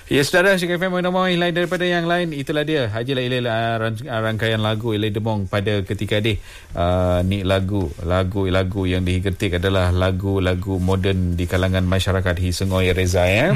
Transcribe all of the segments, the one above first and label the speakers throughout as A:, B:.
A: Ya, saudara, Syek FM Moin lain daripada yang lain. Itulah dia Haji Lailai rangkaian lagu Ilai Demong pada ketika ni. Ni lagu yang digetik adalah lagu-lagu moden di kalangan masyarakat Hisengoi Reza ya.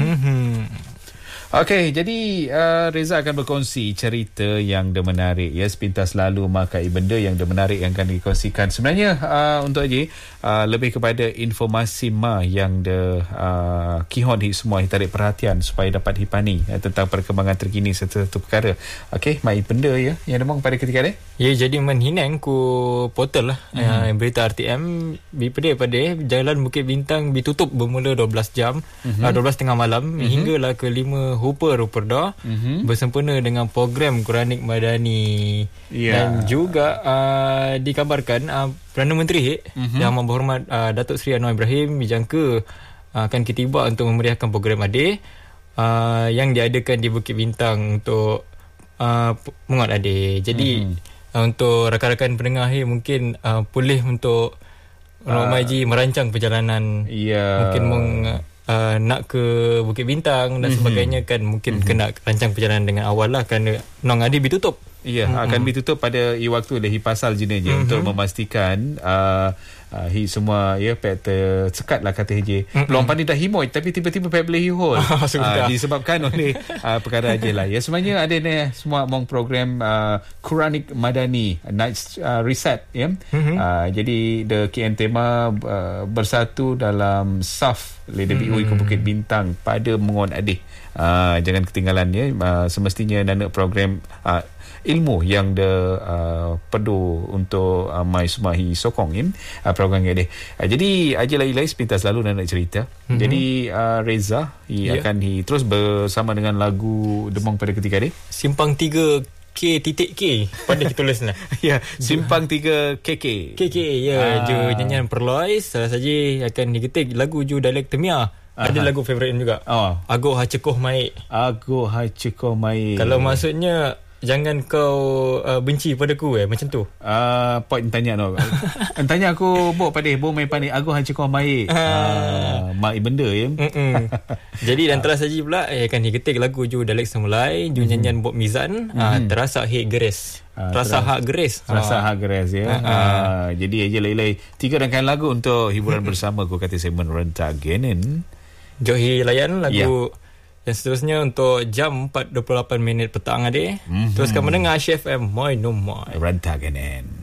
A: Okey, jadi Reza akan berkongsi cerita yang menarik ya, sepintas lalu makai benda yang menarik yang akan dikongsikan. Sebenarnya untuk Haji lebih kepada informasi yang kihon semua tarik perhatian supaya dapat hipani tentang perkembangan terkini satu perkara. Okey, mai benda ya yang demong pada ketika ni.
B: Ya, jadi menhinang ku portal lah berita RTM pada Jalan Bukit Bintang ditutup bermula 12 jam 12.30 malam hinggalah ke 5 Ruperda bersempena dengan program Quranik Madani. Dan juga dikabarkan Perdana Menteri Yang Amat Berhormat Datuk Seri Anwar Ibrahim dijangka akan tiba untuk memeriahkan program Ade yang diadakan di Bukit Bintang untuk menguat Ade. Jadi untuk rakan-rakan pendengar mungkin boleh untuk Maji merancang perjalanan mungkin nak ke Bukit Bintang dan sebagainya kan, mungkin kena rancang perjalanan dengan awal lah kerana Nong Adi ditutup.
A: Ya, akan ditutup pada waktu lehi pasal jenis je untuk memastikan semua ya pek tersekat lah kata Haji. Belum pandai dah himoy tapi tiba-tiba pek boleh hihol. Disebabkan oleh perkara aja lah. Ya, sebenarnya ada ni semua mong program Quranik Madani Night Reset ya. Jadi the KN tema bersatu dalam saf Lady BUI ke Bukit Bintang pada mengon adih. Jangan ketinggalan ya. Semestinya nana program ilmu yang perlu untuk mai sumahi sokong program ini. Jadi Haji Lailai sepintas lalu nak cerita. Jadi Reza akan terus bersama dengan lagu Demong pada ketika ni.
B: Simpang 3 K.K pada kita tulis lah.
A: Ya, Simpang 3 KK
B: ya. Ju nyanyian Perlois salah saja akan digetik lagu ju dialek Temia. Ada lagu favorit juga. Ago Hacekoh Mai. Kalau maksudnya jangan kau benci padaku macam tu.
A: Point tanya no. Tanya aku bok pada bo mai pani ago Hacekoh Mai. Mai benda ya.
B: Jadi dan telah saja pula akan digetik lagu ju dialek Semulai, ju nyanyian Bob Mizan, terasa hak geres. Rasa hak geres ya. Jadi Haji Lailai 3 rangkaian lagu untuk hiburan bersama aku kata segmen Rentagenen. Johi layan lagu yang seterusnya untuk jam 4.28 petang ade. Teruskan mendengar Syek FM Moi No Moi
A: Rentagenen.